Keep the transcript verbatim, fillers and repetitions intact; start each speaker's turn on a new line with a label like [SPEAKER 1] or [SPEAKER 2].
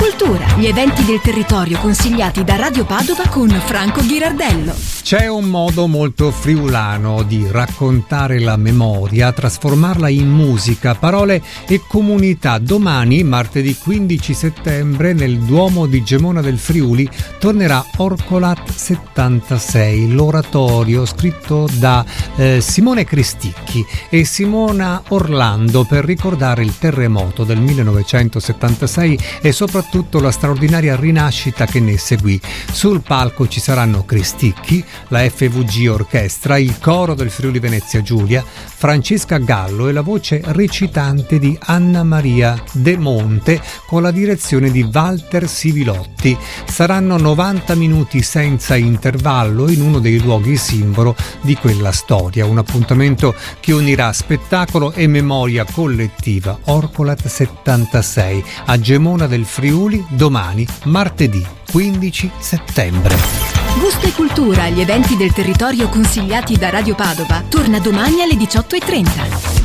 [SPEAKER 1] Cultura, gli eventi del territorio consigliati da Radio Padova con Franco Ghirardello.
[SPEAKER 2] C'è un modo molto friulano di raccontare la memoria, trasformarla in musica, parole e comunità. Domani, martedì quindici settembre, nel Duomo di Gemona del Friuli tornerà Orcolat settantasei, l'oratorio scritto da eh, Simone Cristicchi e Simona Orlando per ricordare il terremoto del millenovecentosettantasei e soprattutto la straordinaria rinascita che ne seguì. Sul palco ci saranno Cristicchi, la F V G Orchestra, il coro del Friuli Venezia Giulia, Francesca Gallo e la voce recitante di Anna Maria De Monte con la direzione di Walter Sivilotti. Saranno novanta minuti senza intervallo in uno dei luoghi simbolo di quella storia, un appuntamento che unirà spettacolo e memoria collettiva. Orcolat settantasei a Gemona del Friuli domani, martedì quindici settembre.
[SPEAKER 1] Gusto e cultura, gli eventi del territorio consigliati da Radio Padova, torna domani alle diciotto e trenta.